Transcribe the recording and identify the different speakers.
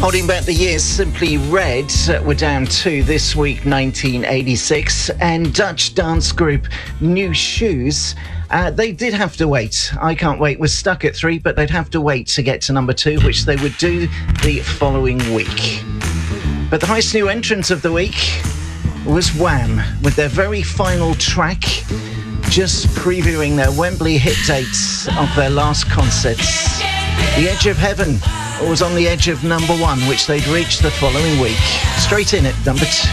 Speaker 1: Holding back the years, Simply Red were down 2 this week, 1986. And Dutch dance group New Shoes, they did have to wait. I Can't Wait was stuck at 3, but they'd have to wait to get to number 2, which they would do the following week. But the highest new entrant of the week was Wham, with their very final track, just previewing their Wembley hit dates of their last concerts. The Edge of Heaven was on the edge of number 1, which they'd reach the following week. Straight in at number 2.